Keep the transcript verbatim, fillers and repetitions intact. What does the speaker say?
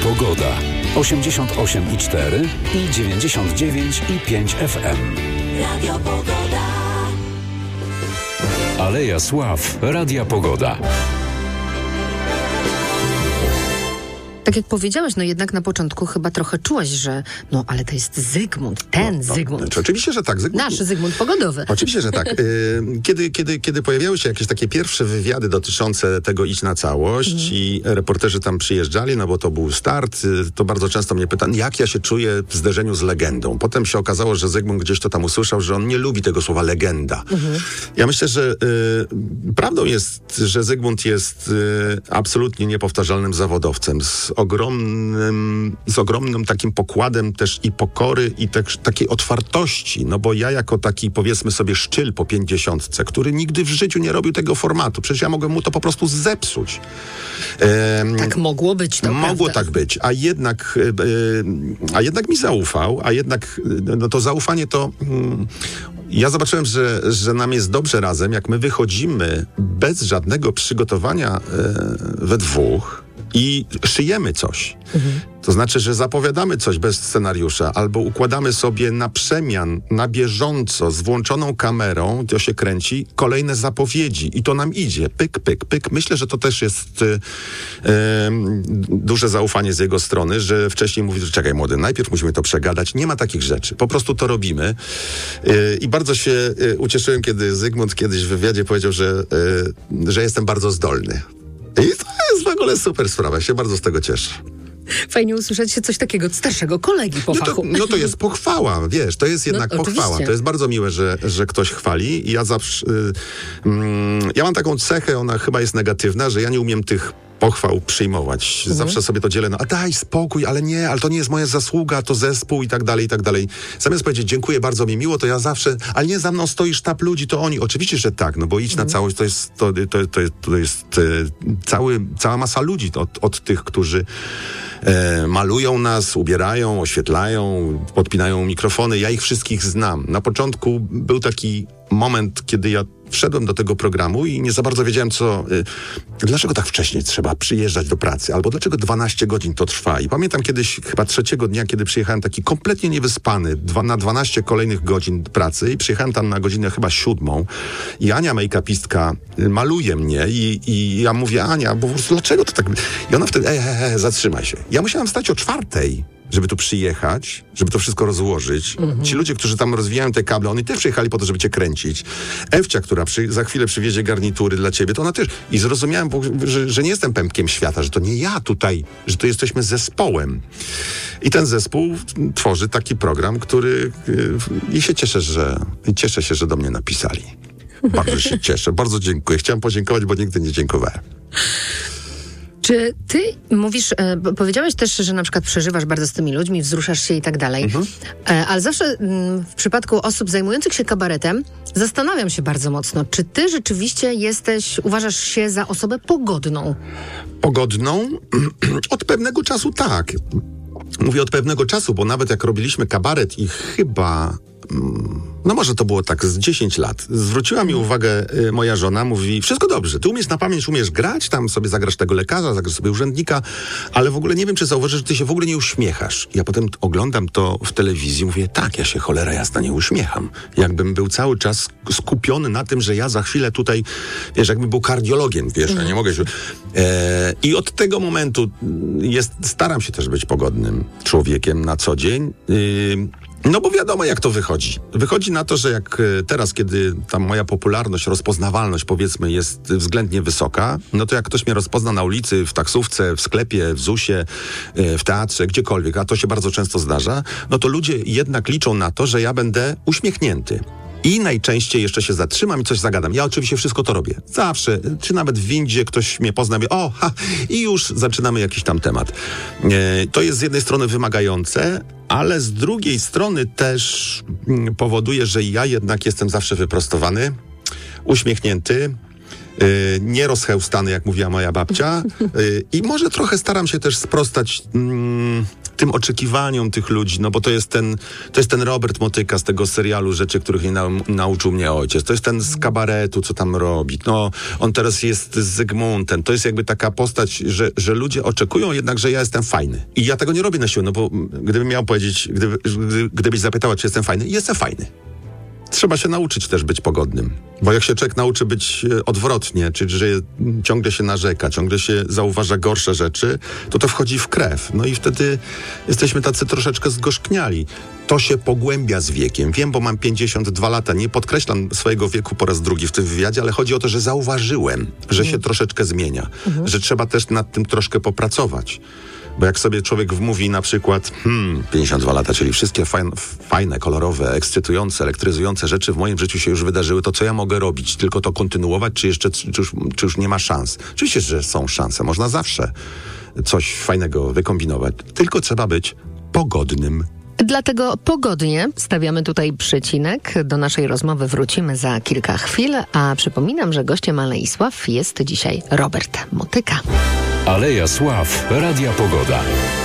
Pogoda. osiemdziesiąt osiem i cztery i dziewięćdziesiąt dziewięć i pięć F M. Radio Pogoda. Aleja Sław. Radia Pogoda. Tak jak powiedziałeś, no jednak na początku chyba trochę czułeś, że no ale to jest Zygmunt, ten no, no, Zygmunt. Znaczy, oczywiście, że tak. Zygmunt, Nasz Zygmunt pogodowy. Oczywiście, że tak. Kiedy, kiedy, kiedy pojawiały się jakieś takie pierwsze wywiady dotyczące tego Idź na całość mm. i reporterzy tam przyjeżdżali, no bo to był start, to bardzo często mnie pytano, jak ja się czuję w zderzeniu z legendą. Potem się okazało, że Zygmunt gdzieś to tam usłyszał, że on nie lubi tego słowa legenda. Mm-hmm. Ja myślę, że y, prawdą jest, że Zygmunt jest y, absolutnie niepowtarzalnym zawodowcem z ogromnym, z ogromnym takim pokładem też i pokory i też takiej otwartości, no bo ja jako taki, powiedzmy sobie, szczyl po pięćdziesiątce, który nigdy w życiu nie robił tego formatu, przecież ja mogłem mu to po prostu zepsuć. Ehm, tak mogło być, to Mogło prawda. tak być, a jednak e, a jednak mi zaufał, a jednak no to zaufanie to mm, ja zobaczyłem, że, że nam jest dobrze razem, jak my wychodzimy bez żadnego przygotowania e, we dwóch i szyjemy coś. Mhm. To znaczy, że zapowiadamy coś bez scenariusza albo układamy sobie na przemian, na bieżąco, z włączoną kamerą, to się kręci, kolejne zapowiedzi i to nam idzie. Pyk, pyk, pyk. Myślę, że to też jest y, y, duże zaufanie z jego strony, że wcześniej mówi, że czekaj młody, najpierw musimy to przegadać. Nie ma takich rzeczy. Po prostu to robimy. Y, I bardzo się y, ucieszyłem, kiedy Zygmunt kiedyś w wywiadzie powiedział, że, y, że jestem bardzo zdolny. I to jest w ogóle super sprawa. Ja się bardzo z tego cieszę. Fajnie usłyszeć się coś takiego od starszego kolegi po no fachu. To, no to jest pochwała, wiesz, to jest jednak no, pochwała. oczywiście. To jest bardzo miłe, że, że ktoś chwali i ja zawsze... Y, mm, ja mam taką cechę, ona chyba jest negatywna, że ja nie umiem tych pochwał przyjmować. Mhm. Zawsze sobie to dzielę, no a daj spokój, ale nie, ale to nie jest moja zasługa, to zespół i tak dalej, i tak dalej. Zamiast powiedzieć, dziękuję, bardzo mi miło, to ja zawsze, ale nie, za mną stoi sztab ludzi, to oni. Oczywiście, że tak, no bo Idź mhm. na całość, to jest, to, to, to, to jest e, cały, cała masa ludzi od, od tych, którzy e, malują nas, ubierają, oświetlają, podpinają mikrofony. Ja ich wszystkich znam. Na początku był taki moment, kiedy ja wszedłem do tego programu i nie za bardzo wiedziałem, co, y, dlaczego tak wcześnie trzeba przyjeżdżać do pracy, albo dlaczego dwanaście godzin to trwa. I pamiętam kiedyś, chyba trzeciego dnia, kiedy przyjechałem taki kompletnie niewyspany, dwa, na dwanaście kolejnych godzin pracy i przyjechałem tam na godzinę chyba siódmą i Ania, make-upistka, y, maluje mnie i, i ja mówię, Ania, bo po prostu dlaczego to tak... I ona wtedy, e, e, e, zatrzymaj się. Ja musiałam wstać o czwartej, żeby tu przyjechać, żeby to wszystko rozłożyć. Mhm. Ci ludzie, którzy tam rozwijają te kable, oni też przyjechali po to, żeby cię kręcić. Ewcia, która przy, za chwilę przywiezie garnitury dla ciebie, to ona też. I zrozumiałem, że, że nie jestem pępkiem świata, że to nie ja tutaj, że to jesteśmy zespołem. I ten zespół tworzy taki program, który... I się cieszę, że... I cieszę się, że do mnie napisali. Bardzo się cieszę. Bardzo dziękuję. Chciałem podziękować, bo nigdy nie dziękowałem. Czy ty mówisz, e, powiedziałeś też, że na przykład przeżywasz bardzo z tymi ludźmi, wzruszasz się i tak dalej, mhm. e, ale zawsze m, w przypadku osób zajmujących się kabaretem zastanawiam się bardzo mocno, czy ty rzeczywiście jesteś, uważasz się za osobę pogodną? Pogodną? Od pewnego czasu tak. Mówię od pewnego czasu, bo nawet jak robiliśmy kabaret i chyba... No może to było tak z dziesięć lat. Zwróciła mi uwagę y, moja żona, mówi, wszystko dobrze, ty umiesz na pamięć, umiesz grać, tam sobie zagrasz tego lekarza, zagrasz sobie urzędnika, ale w ogóle nie wiem, czy zauważysz, że ty się w ogóle nie uśmiechasz. Ja potem oglądam to w telewizji, mówię, tak, ja się cholera jasna nie uśmiecham. Jakbym był cały czas skupiony na tym, że ja za chwilę tutaj, wiesz, jakbym był kardiologiem, wiesz, mm. ja nie mogę się... E, I od tego momentu jest, staram się też być pogodnym człowiekiem na co dzień. Y, No bo wiadomo, jak to wychodzi. Wychodzi na to, że jak teraz, kiedy ta moja popularność, rozpoznawalność, powiedzmy, jest względnie wysoka, no to jak ktoś mnie rozpozna na ulicy, w taksówce, w sklepie, w zusie, w teatrze, gdziekolwiek, a to się bardzo często zdarza, no to ludzie jednak liczą na to, że ja będę uśmiechnięty. I najczęściej jeszcze się zatrzymam i coś zagadam. Ja oczywiście wszystko to robię. Zawsze. Czy nawet w windzie ktoś mnie pozna, wie, o, ha, i już zaczynamy jakiś tam temat. E, to jest z jednej strony wymagające, ale z drugiej strony też mm, powoduje, że ja jednak jestem zawsze wyprostowany, uśmiechnięty, Yy, nie rozchełstany, jak mówiła moja babcia. Yy, I może trochę staram się też sprostać mm, tym oczekiwaniom tych ludzi, no bo to jest ten, to jest ten Robert Motyka z tego serialu Rzeczy, których nie nau- nauczył mnie ojciec. To jest ten z kabaretu, co tam robi. No, on teraz jest z Zygmuntem. To jest jakby taka postać, że, że ludzie oczekują jednak, że ja jestem fajny. I ja tego nie robię na siłę, no bo gdybym miał powiedzieć, gdyby, gdy, gdybyś zapytała, czy jestem fajny, jestem fajny. Trzeba się nauczyć też być pogodnym. Bo jak się człowiek nauczy być odwrotnie, czyli że ciągle się narzeka, ciągle się zauważa gorsze rzeczy, to to wchodzi w krew. No i wtedy jesteśmy tacy troszeczkę zgorzkniali. To się pogłębia z wiekiem. Wiem, bo mam pięćdziesiąt dwa lata. Nie podkreślam swojego wieku po raz drugi w tym wywiadzie, ale chodzi o to, że zauważyłem, że mhm. się troszeczkę zmienia. Mhm. Że trzeba też nad tym troszkę popracować. Bo jak sobie człowiek wmówi na przykład hmm, pięćdziesiąt dwa lata, czyli wszystkie fajne, fajne, kolorowe, ekscytujące, elektryzujące rzeczy w moim życiu się już wydarzyły, to co ja mogę robić? Tylko to kontynuować, czy jeszcze czy już, czy już nie ma szans? Oczywiście, że są szanse. Można zawsze coś fajnego wykombinować. Tylko trzeba być pogodnym. Dlatego pogodnie stawiamy tutaj przecinek. Do naszej rozmowy wrócimy za kilka chwil, a przypominam, że gościem Alei Sław jest dzisiaj Robert Motyka. Aleja Sław, Radia Pogoda.